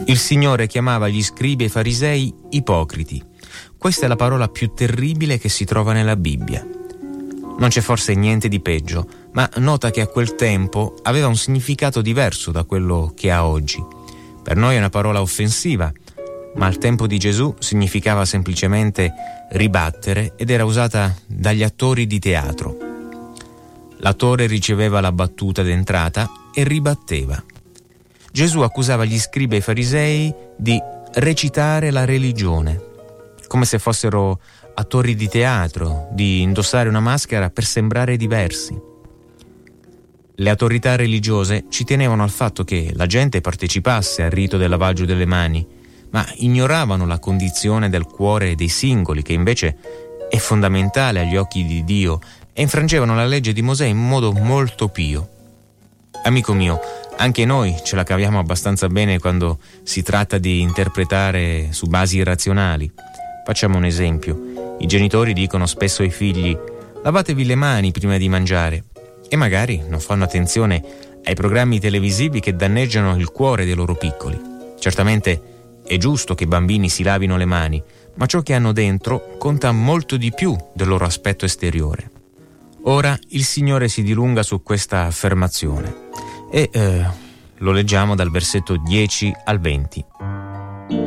Il Signore chiamava gli scribi e i farisei ipocriti. Questa è la parola più terribile che si trova nella Bibbia. Non c'è forse niente di peggio, ma nota che a quel tempo aveva un significato diverso da quello che ha oggi. Per noi è una parola offensiva, ma al tempo di Gesù significava semplicemente ribattere ed era usata dagli attori di teatro. L'attore riceveva la battuta d'entrata e ribatteva. Gesù accusava gli scribi e i farisei di recitare la religione, come se fossero attori di teatro, di indossare una maschera per sembrare diversi. Le autorità religiose ci tenevano al fatto che la gente partecipasse al rito del lavaggio delle mani, ma ignoravano la condizione del cuore dei singoli, che invece è fondamentale agli occhi di Dio, e infrangevano la legge di Mosè in modo molto pio. Amico mio, anche noi ce la caviamo abbastanza bene quando si tratta di interpretare su basi irrazionali. Facciamo un esempio. I genitori dicono spesso ai figli: lavatevi le mani prima di mangiare, e magari non fanno attenzione ai programmi televisivi che danneggiano il cuore dei loro piccoli. Certamente è giusto che i bambini si lavino le mani, ma ciò che hanno dentro conta molto di più del loro aspetto esteriore. Ora il Signore si dilunga su questa affermazione e lo leggiamo dal versetto 10 al 20.